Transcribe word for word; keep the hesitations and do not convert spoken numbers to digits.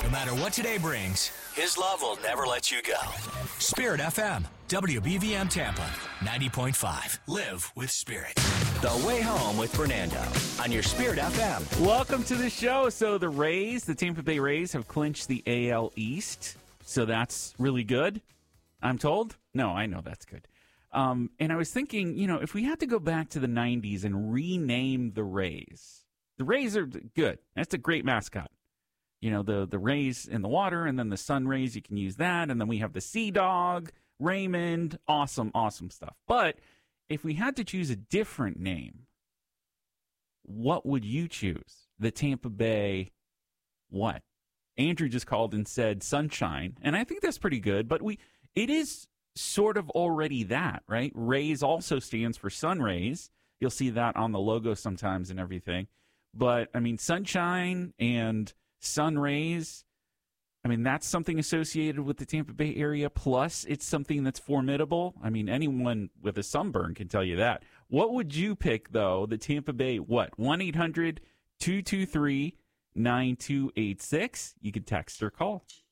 No matter what today brings, His love will never let you go. Spirit F M, W B V M Tampa, ninety point five. Live with Spirit. The Way Home with Fernando on your Spirit F M. Welcome to the show. So the Rays, the Tampa Bay Rays, have clinched the A L East. So that's really good, I'm told. No, I know that's good. Um, and I was thinking, you know, if we had to go back to the nineties and rename the Rays, the Rays are good. That's a great mascot. You know, the, the Rays in the water, and then the Sun Rays, you can use that. And then we have the Sea Dog, Raymond. Awesome, awesome stuff. But if we had to choose a different name, what would you choose? The Tampa Bay what? Andrew just called and said Sunshine, and I think that's pretty good. But we, it is sort of already that, right? Rays also stands for Sun Rays. You'll see that on the logo sometimes and everything. But, I mean, Sunshine and Sun Rays, I mean, that's something associated with the Tampa Bay area, plus it's something that's formidable. I mean, anyone with a sunburn can tell you that. What would you pick, though, the Tampa Bay, what, one eight hundred two two three nine two eight six? You can text or call.